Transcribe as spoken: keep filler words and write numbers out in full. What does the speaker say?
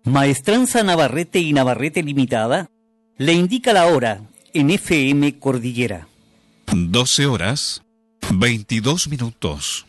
Maestranza Navarrete y Navarrete Limitada le indica la hora en F M Cordillera. doce horas, veintidós minutos.